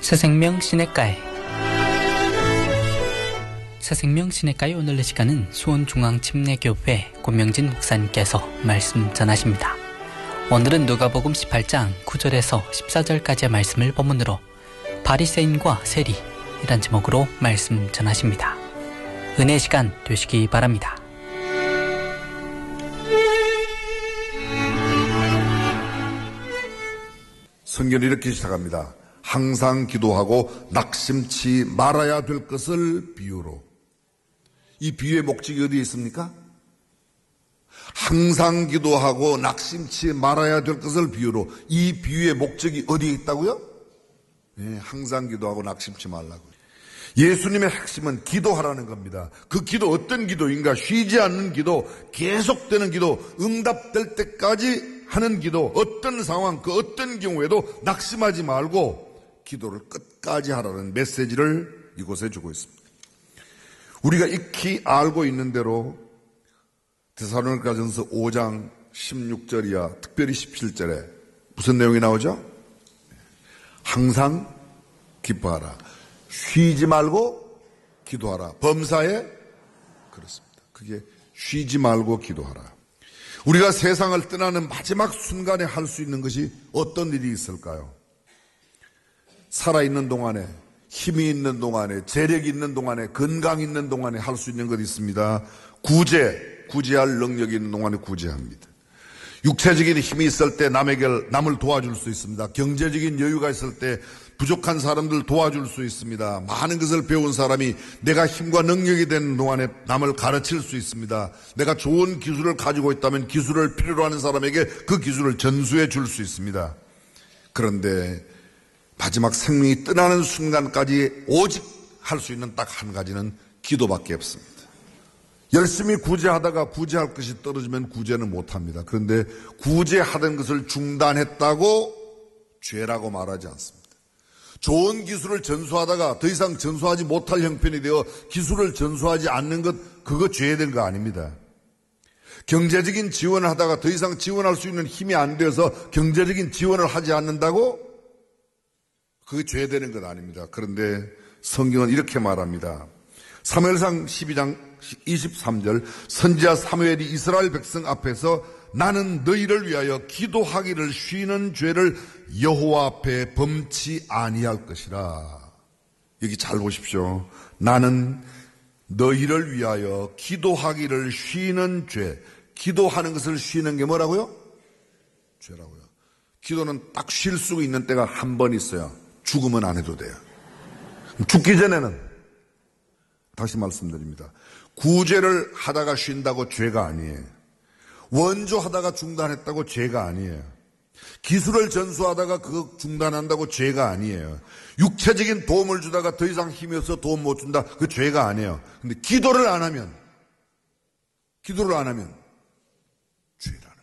새생명 시냇가에 새생명 시냇가에 오늘 이 시간은 수원중앙침례교회 권명진 목사님께서 말씀 전하십니다. 오늘은 누가복음 18장 9절에서 14절까지의 말씀을 본문으로 바리새인과 세리이란 제목으로 말씀 전하십니다. 은혜의 시간 되시기 바랍니다. 성경이 이렇게 시작합니다. 항상 기도하고 낙심치 말아야 될 것을 비유로. 이 비유의 목적이 어디에 있습니까? 항상 기도하고 낙심치 말아야 될 것을 비유로. 이 비유의 목적이 어디에 있다고요? 네, 항상 기도하고 낙심치 말라고요. 예수님의 핵심은 기도하라는 겁니다. 그 기도 어떤 기도인가? 쉬지 않는 기도, 계속되는 기도, 응답될 때까지 하는 기도, 어떤 상황, 그 어떤 경우에도 낙심하지 말고 기도를 끝까지 하라는 메시지를 이곳에 주고 있습니다. 우리가 익히 알고 있는 대로 데살로니가전서 5장 16절이야 특별히 17절에 무슨 내용이 나오죠? 항상 기뻐하라. 쉬지 말고 기도하라. 범사에 그렇습니다. 그게 쉬지 말고 기도하라. 우리가 세상을 떠나는 마지막 순간에 할 수 있는 것이 어떤 일이 있을까요? 살아있는 동안에, 힘이 있는 동안에, 재력이 있는 동안에, 건강이 있는 동안에 할 수 있는 것이 있습니다. 구제할 능력이 있는 동안에 구제합니다. 육체적인 힘이 있을 때 남을 도와줄 수 있습니다. 경제적인 여유가 있을 때 부족한 사람들 도와줄 수 있습니다. 많은 것을 배운 사람이 내가 힘과 능력이 되는 동안에 남을 가르칠 수 있습니다. 내가 좋은 기술을 가지고 있다면 기술을 필요로 하는 사람에게 그 기술을 전수해 줄 수 있습니다. 그런데 마지막 생명이 떠나는 순간까지 오직 할 수 있는 딱 한 가지는 기도밖에 없습니다. 열심히 구제하다가 구제할 것이 떨어지면 구제는 못합니다. 그런데 구제하던 것을 중단했다고 죄라고 말하지 않습니다. 좋은 기술을 전수하다가 더 이상 전수하지 못할 형편이 되어 기술을 전수하지 않는 것, 그거 죄된 거 아닙니다. 경제적인 지원을 하다가 더 이상 지원할 수 있는 힘이 안 되어서 경제적인 지원을 하지 않는다고? 그게 죄되는 것 아닙니다. 그런데 성경은 이렇게 말합니다. 사무엘상 12장 23절 선지자 사무엘이 이스라엘 백성 앞에서 나는 너희를 위하여 기도하기를 쉬는 죄를 여호와 앞에 범치 아니할 것이라. 여기 잘 보십시오. 나는 너희를 위하여 기도하기를 쉬는 죄. 기도하는 것을 쉬는 게 뭐라고요? 죄라고요. 기도는 딱 쉴 수 있는 때가 한 번 있어요. 죽으면 안 해도 돼요. 죽기 전에는 다시 말씀드립니다. 구제를 하다가 쉰다고 죄가 아니에요. 원조하다가 중단했다고 죄가 아니에요. 기술을 전수하다가 그거 중단한다고 죄가 아니에요. 육체적인 도움을 주다가 더 이상 힘이 없어 도움 못 준다. 그 죄가 아니에요. 근데 기도를 안 하면 죄다.